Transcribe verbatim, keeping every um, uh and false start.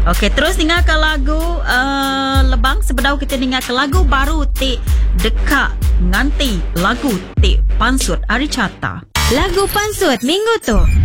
Okey, terus dengarkan lagu uh, Lebang. Sebelum kita dengarkan lagu baru Tik Dekak Nganti, lagu Tik Pansut Aricata. Lagu Pansut minggu tu.